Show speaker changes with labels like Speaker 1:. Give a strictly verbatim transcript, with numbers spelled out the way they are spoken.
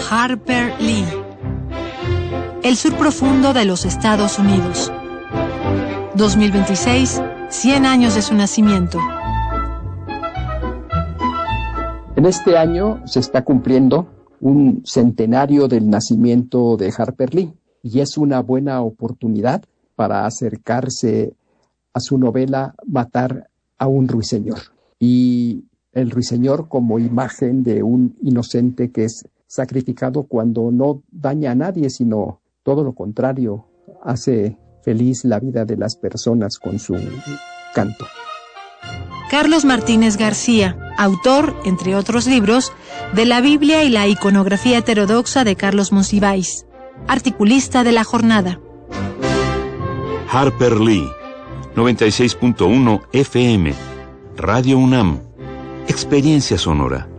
Speaker 1: Harper Lee. El sur profundo de los Estados Unidos. dos mil veintiséis, cien años de su nacimiento.
Speaker 2: En este año se está cumpliendo un centenario del nacimiento de Harper Lee y es una buena oportunidad para acercarse a su novela Matar a un ruiseñor. Y el ruiseñor como imagen de un inocente que es sacrificado cuando no daña a nadie, sino todo lo contrario, hace feliz la vida de las personas con su canto.
Speaker 1: Carlos Martínez García, autor, entre otros libros, de la Biblia y la iconografía heterodoxa de Carlos Monsiváis, articulista de La Jornada.
Speaker 3: Harper Lee, noventa y seis punto uno F M, Radio UNAM, Experiencia Sonora.